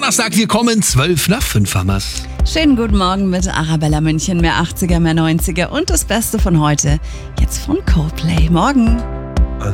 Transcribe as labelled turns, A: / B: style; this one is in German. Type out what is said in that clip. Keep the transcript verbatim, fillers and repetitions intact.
A: Donnerstag, wir kommen zwölf nach fünf, Hammers.
B: Schönen guten Morgen mit Arabella München, mehr achtziger, mehr neunziger und das Beste von heute, jetzt von Coldplay. Morgen.